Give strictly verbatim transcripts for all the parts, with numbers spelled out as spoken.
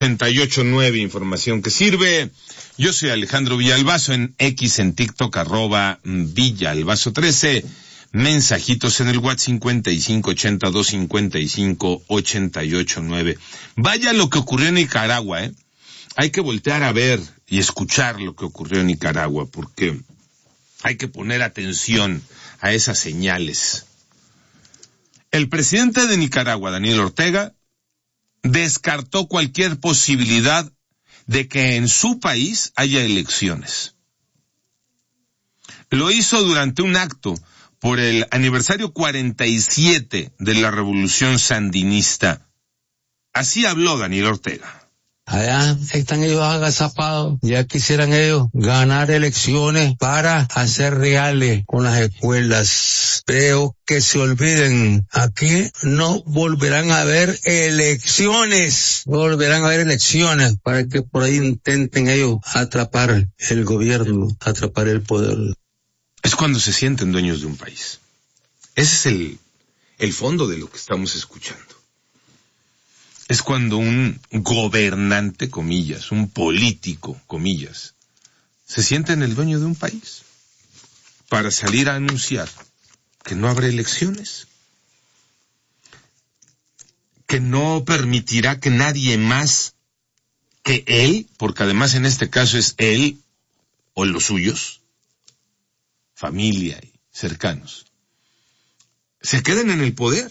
ochenta y ocho nueve, información que sirve. Yo soy Alejandro Villalbazo, en X, en TikTok, arroba Villalbazo trece. Mensajitos en el WhatsApp cincuenta y cinco ochenta dos cincuenta y cinco ochenta y ocho nueve. Vaya lo que ocurrió en Nicaragua, ¿eh? Hay que voltear a ver y escuchar lo que ocurrió en Nicaragua, porque hay que poner atención a esas señales. El presidente de Nicaragua, Daniel Ortega, descartó cualquier posibilidad de que en su país haya elecciones. Lo hizo durante un acto por el aniversario cuarenta y siete de la Revolución Sandinista. Así habló Daniel Ortega. Allá están ellos agazapados, ya quisieran ellos ganar elecciones para hacer reales con las escuelas. Pero que se olviden, aquí no volverán a haber elecciones, volverán a haber elecciones para que por ahí intenten ellos atrapar el gobierno, atrapar el poder. Es cuando se sienten dueños de un país. Ese es el, el fondo de lo que estamos escuchando. Es cuando un gobernante, comillas, un político, comillas, se siente en el dueño de un país para salir a anunciar que no habrá elecciones, que no permitirá que nadie más que él, porque además en este caso es él o los suyos, familia y cercanos, se queden en el poder.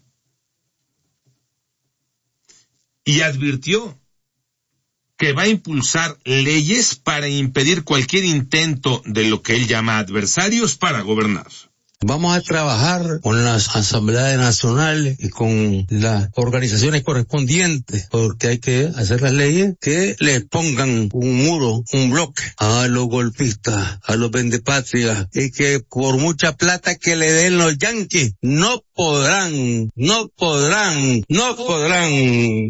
Y advirtió que va a impulsar leyes para impedir cualquier intento de lo que él llama adversarios para gobernar. Vamos a trabajar con las asambleas nacionales y con las organizaciones correspondientes, porque hay que hacer las leyes que le pongan un muro, un bloque a los golpistas, a los vendepatrias, y que por mucha plata que le den los yanquis, no podrán, no podrán, no podrán.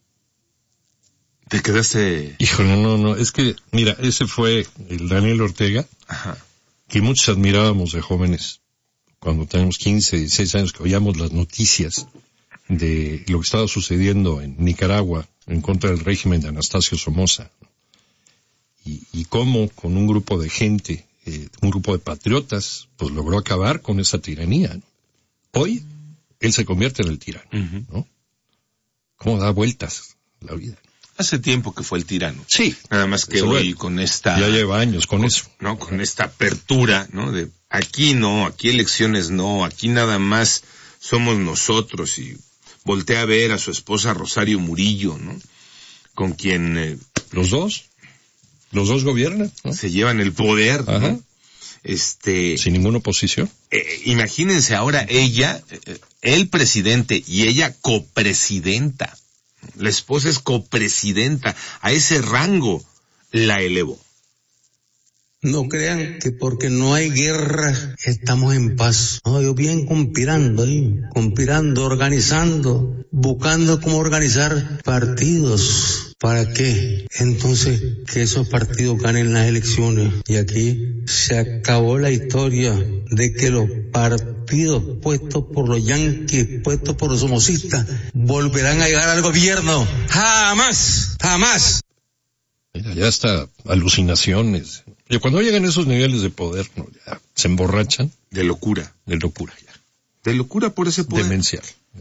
¿Te quedaste? Híjole, no, no, es que, mira, ese fue el Daniel Ortega, Ajá. que muchos admirábamos de jóvenes, cuando teníamos quince, dieciséis años, que oíamos las noticias de lo que estaba sucediendo en Nicaragua en contra del régimen de Anastasio Somoza, y, y cómo con un grupo de gente, eh, un grupo de patriotas, pues logró acabar con esa tiranía, ¿no? Hoy, él se convierte en el tirano, uh-huh. ¿no? Cómo da vueltas la vida. Hace tiempo que fue el tirano. Sí. Nada más que hoy con esta... Ya lleva años con, con eso. ¿No? Con esta apertura, ¿no? De aquí no, aquí elecciones no, aquí nada más somos nosotros. Y voltea a ver a su esposa Rosario Murillo, ¿no? Con quien... Eh, los dos. Los dos gobiernan, ¿no? Se llevan el poder, Ajá. ¿no? Este... Sin ninguna oposición. Eh, imagínense ahora ella, eh, el presidente y ella copresidenta. La esposa es copresidenta, a ese rango la elevó. No crean que porque no hay guerra estamos en paz. No, ellos vienen conspirando ahí, conspirando, organizando, buscando cómo organizar partidos. ¿Para qué? Entonces, que esos partidos ganen las elecciones. Y aquí se acabó la historia de que los partidos puestos por los yanquis, puestos por los somocistas, volverán a llegar al gobierno. ¡Jamás! ¡Jamás! Mira, ya hasta alucinaciones. Y cuando llegan a esos niveles de poder, no, ya se emborrachan. De locura. De locura, ya. De locura por ese poder. Demencial. Ya.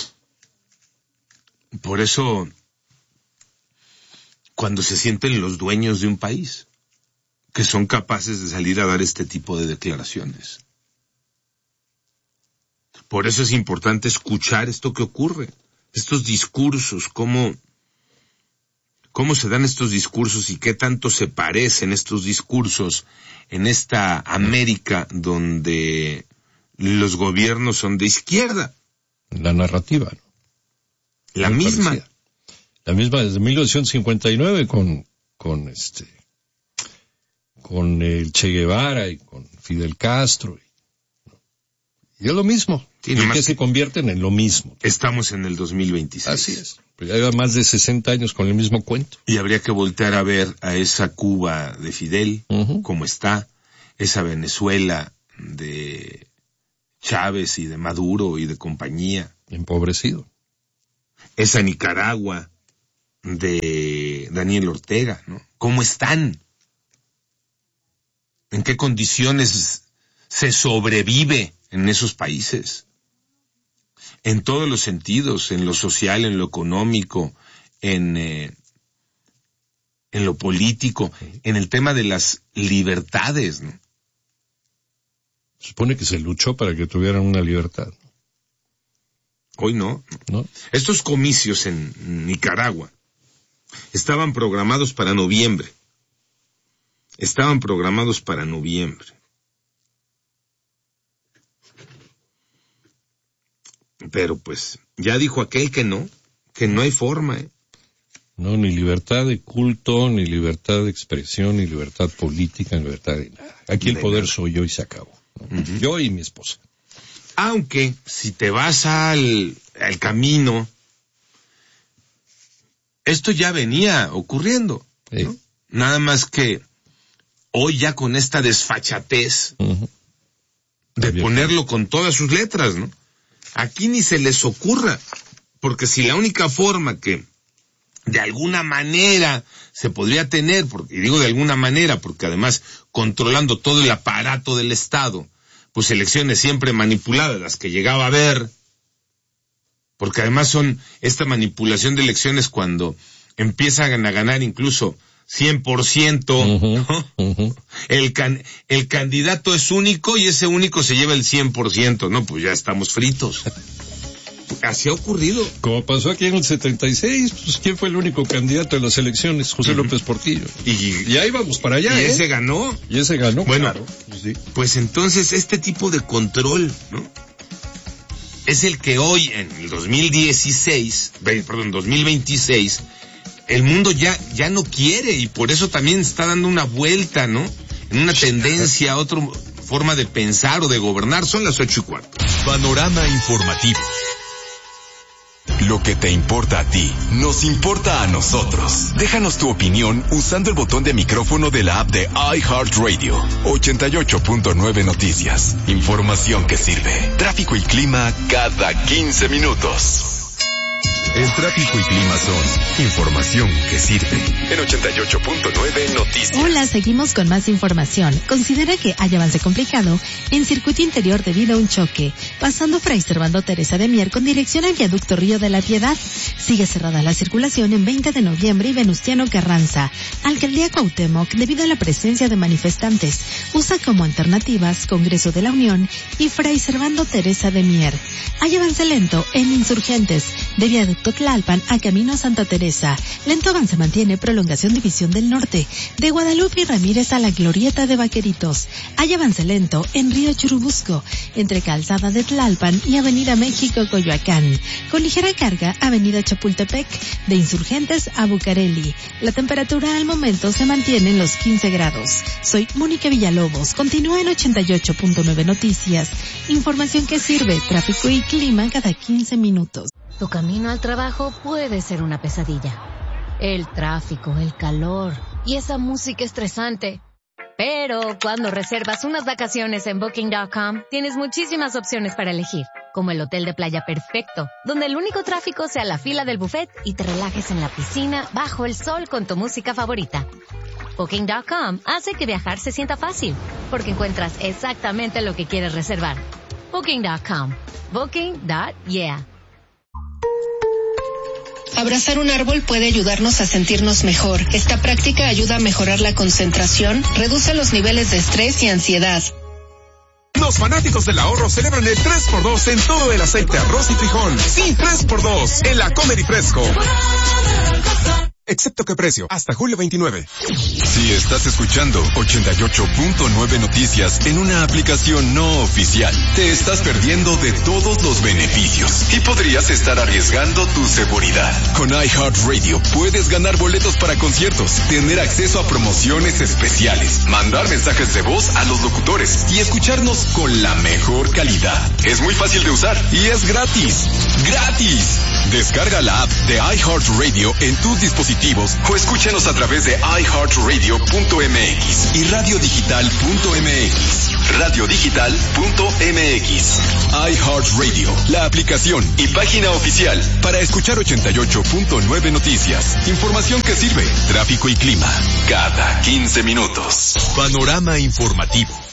Por eso, cuando se sienten los dueños de un país, que son capaces de salir a dar este tipo de declaraciones. Por eso es importante escuchar esto que ocurre, estos discursos, cómo, cómo se dan estos discursos y qué tanto se parecen estos discursos en esta América donde los gobiernos son de izquierda. La narrativa, ¿no? La Me misma. Parecía. La misma desde mil novecientos cincuenta y nueve con, con este, con el Che Guevara y con Fidel Castro. Y, y es lo mismo. Sí, y que, que se convierten en lo mismo. Estamos en el dos mil veintiséis. Así es. Pues ya lleva más de sesenta años con el mismo cuento. Y habría que voltear a ver a esa Cuba de Fidel, uh-huh. cómo está, esa Venezuela de Chávez y de Maduro y de compañía. Empobrecido. Esa Nicaragua de Daniel Ortega, ¿no? ¿Cómo están? ¿En qué condiciones se sobrevive en esos países? En todos los sentidos, en lo social, en lo económico, en, eh, en lo político, en el tema de las libertades, ¿no? Se supone que se luchó para que tuvieran una libertad. Hoy no. ¿No? Estos comicios en Nicaragua estaban programados para noviembre. Estaban programados para noviembre. Pero pues, ya dijo aquel que no, que no hay forma, ¿eh? No, ni libertad de culto, ni libertad de expresión, ni libertad política, ni libertad de nada. Aquí el poder soy yo y se acabó, ¿no? Uh-huh. Yo y mi esposa. Aunque, si te vas al, al camino, esto ya venía ocurriendo, ¿no? Sí. Nada más que hoy ya con esta desfachatez uh-huh. de ponerlo con todas sus letras, ¿no? Aquí ni se les ocurra, porque si la única forma que de alguna manera se podría tener, porque, y digo de alguna manera, porque además controlando todo el aparato del Estado, pues elecciones siempre manipuladas, las que llegaba a ver, porque además son esta manipulación de elecciones cuando empiezan a ganar incluso cien por ciento, uh-huh, ¿no? uh-huh. el, can, el candidato es único y ese único se lleva el cien por ciento, no, pues ya estamos fritos. Así ha ocurrido. Como pasó aquí en el setenta y seis, pues ¿quién fue el único candidato en las elecciones? José uh-huh. López Portillo. Y, y ahí vamos para allá, Y ¿eh? ese ganó. Y ese ganó, bueno, claro. Sí. Pues entonces este tipo de control, ¿no? Es el que hoy, en el dos mil dieciséis, perdón, dos mil veintiséis, el mundo ya, ya no quiere, y por eso también está dando una vuelta, ¿no? En una tendencia a otra forma de pensar o de gobernar. Son las ocho y cuarto. Panorama informativo. Lo que te importa a ti, nos importa a nosotros. Déjanos tu opinión usando el botón de micrófono de la app de iHeartRadio. ochenta y ocho punto nueve Noticias. Información que sirve. Tráfico y clima cada quince minutos. El tráfico y clima son información que sirve. En ochenta y ocho punto nueve Noticias. Hola, seguimos con más información. Considera que hay avance complicado en circuito interior debido a un choque, pasando Fray Servando Teresa de Mier con dirección al viaducto Río de la Piedad. Sigue cerrada la circulación en veinte de noviembre y Venustiano Carranza. Alcaldía Cuauhtémoc, debido a la presencia de manifestantes, usa como alternativas Congreso de la Unión y Fray Servando Teresa de Mier. Hay avance lento en Insurgentes, de viaducto Tlalpan a Camino Santa Teresa. Lento avance mantiene prolongación División del Norte, de Guadalupe y Ramírez a la Glorieta de Vaqueritos. Hay avance lento en Río Churubusco, entre Calzada de Tlalpan y Avenida México Coyoacán. Con ligera carga, Avenida Chapultepec, de Insurgentes a Bucareli. La temperatura al momento se mantiene en los quince grados. Soy Mónica Villalobos. Continúa en ochenta y ocho punto nueve Noticias. Información que sirve, tráfico y clima cada quince minutos. Tu camino al trabajo puede ser una pesadilla. El tráfico, el calor y esa música estresante. Pero cuando reservas unas vacaciones en Booking punto com, tienes muchísimas opciones para elegir, como el hotel de playa perfecto, donde el único tráfico sea la fila del buffet y te relajes en la piscina bajo el sol con tu música favorita. Booking punto com hace que viajar se sienta fácil, porque encuentras exactamente lo que quieres reservar. Booking punto com. Booking punto yeah. Abrazar un árbol puede ayudarnos a sentirnos mejor. Esta práctica ayuda a mejorar la concentración, reduce los niveles de estrés y ansiedad. Los fanáticos del ahorro celebran el tres por dos en todo el aceite, arroz y frijol. Sí, tres por dos en la Comer y Fresco. Excepto que precio, hasta julio veintinueve. Si estás escuchando ochenta y ocho punto nueve Noticias en una aplicación no oficial, te estás perdiendo de todos los beneficios y podrías estar arriesgando tu seguridad. Con iHeartRadio puedes ganar boletos para conciertos, tener acceso a promociones especiales, mandar mensajes de voz a los locutores y escucharnos con la mejor calidad. Es muy fácil de usar y es gratis. ¡Gratis! Descarga la app de iHeartRadio en tus dispositivos informativos o escúchanos a través de i heart radio punto m x y radio digital punto m x. radio digital punto m x. iHeartRadio, la aplicación y página oficial para escuchar ochenta y ocho punto nueve noticias. Información que sirve, tráfico y clima, cada quince minutos. Panorama informativo.